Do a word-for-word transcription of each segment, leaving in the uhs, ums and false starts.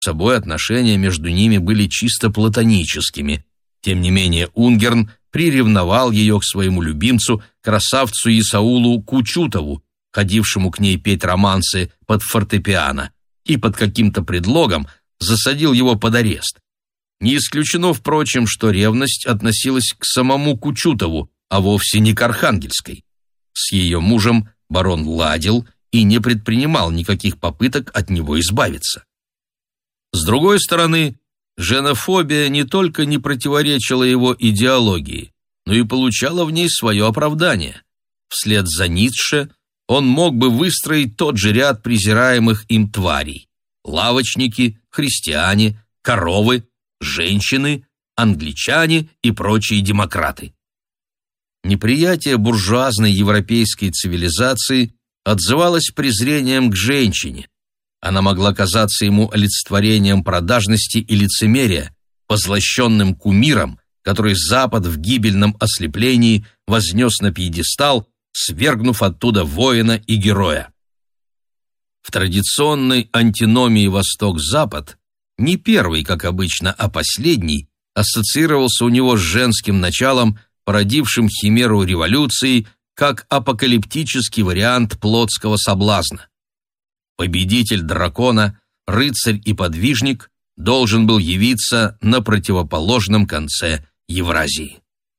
собой отношения между ними были чисто платоническими. Тем не менее Унгерн приревновал ее к своему любимцу, красавцу Исаулу Кучутову, ходившему к ней петь романсы под фортепиано, и под каким-то предлогом засадил его под арест. Не исключено, впрочем, что ревность относилась к самому Кучутову, а вовсе не к Архангельской. С ее мужем барон ладил и не предпринимал никаких попыток от него избавиться. С другой стороны, женофобия не только не противоречила его идеологии, но и получала в ней свое оправдание. Вслед за Ницше он мог бы выстроить тот же ряд презираемых им тварей: лавочники, христиане, коровы, женщины, англичане и прочие демократы. Неприятие буржуазной европейской цивилизации отзывалось презрением к женщине. Она могла казаться ему олицетворением продажности и лицемерия, позлощенным кумиром, который Запад в гибельном ослеплении вознес на пьедестал, свергнув оттуда воина и героя. В традиционной антиномии Восток-Запад не первый, как обычно, а последний ассоциировался у него с женским началом, породившим химеру революции, как апокалиптический вариант плотского соблазна. Победитель дракона, рыцарь и подвижник должен был явиться на противоположном конце Евразии.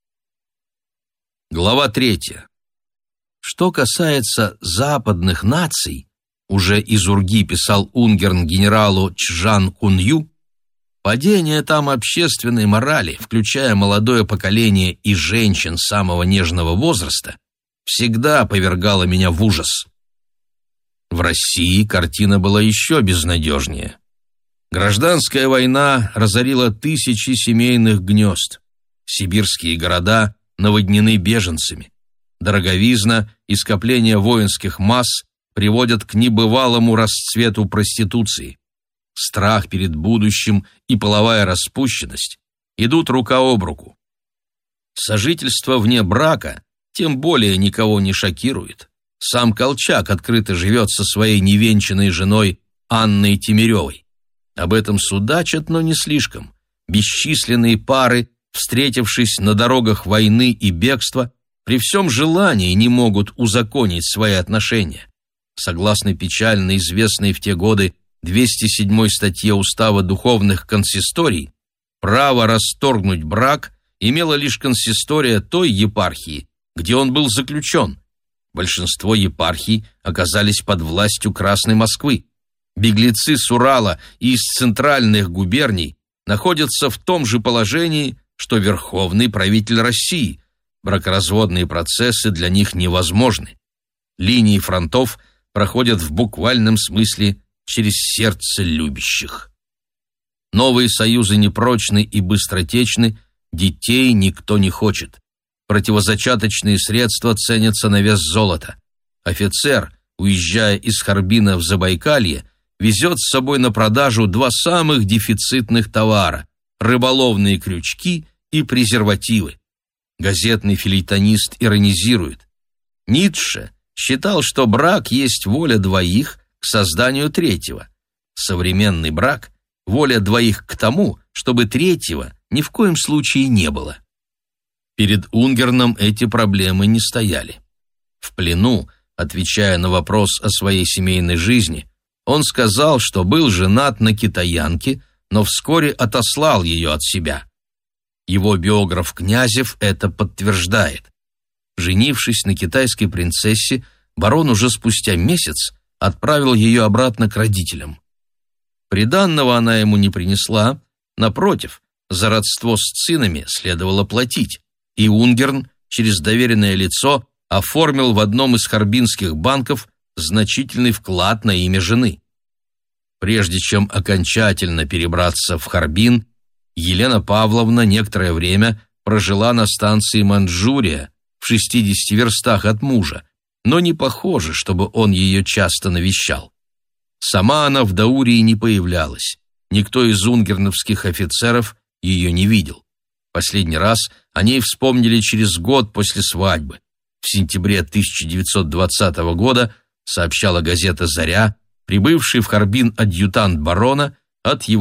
Глава третья. Что касается западных наций, уже из Урги писал Унгерн генералу Чжан Кунью, падение там общественной морали, включая молодое поколение и женщин самого нежного возраста, всегда повергало меня в ужас. В России картина была еще безнадежнее. Гражданская война разорила тысячи семейных гнезд. Сибирские города наводнены беженцами. Дороговизна и скопление воинских масс приводят к небывалому расцвету проституции. Страх перед будущим и половая распущенность идут рука об руку. Сожительство вне брака тем более никого не шокирует. Сам Колчак открыто живет со своей невенчанной женой Анной Тимиревой. Об этом судачат, но не слишком. Бесчисленные пары, встретившись на дорогах войны и бегства, при всем желании не могут узаконить свои отношения. Согласно печально известной в те годы двести седьмой статье Устава духовных консисторий, право расторгнуть брак имела лишь консистория той епархии, где он был заключен. Большинство епархий оказались под властью Красной Москвы. Беглецы с Урала и из центральных губерний находятся в том же положении, что верховный правитель России. Бракоразводные процессы для них невозможны. Линии фронтов проходят в буквальном смысле через сердце любящих. Новые союзы непрочны и быстротечны, детей никто не хочет. Противозачаточные средства ценятся на вес золота. Офицер, уезжая из Харбина в Забайкалье, везет с собой на продажу два самых дефицитных товара – рыболовные крючки и презервативы. Газетный фельетонист иронизирует. Ницше считал, что брак есть воля двоих к созданию третьего. Современный брак – воля двоих к тому, чтобы третьего ни в коем случае не было. Перед Унгерном эти проблемы не стояли. В плену, отвечая на вопрос о своей семейной жизни, он сказал, что был женат на китаянке, но вскоре отослал ее от себя. Его биограф Князев это подтверждает. Женившись на китайской принцессе, барон уже спустя месяц отправил ее обратно к родителям. Приданного она ему не принесла, напротив, за родство с цинами следовало платить, и Унгерн через доверенное лицо оформил в одном из харбинских банков значительный вклад на имя жены. Прежде чем окончательно перебраться в Харбин, Елена Павловна некоторое время прожила на станции Манчжурия в шестидесяти верстах от мужа, но не похоже, чтобы он ее часто навещал. Сама она в Даурии не появлялась, никто из унгерновских офицеров ее не видел. Последний раз о ней вспомнили через год после свадьбы. В сентябре тысяча девятьсот двадцатого года, сообщала газета «Заря», прибывший в Харбин адъютант барона от его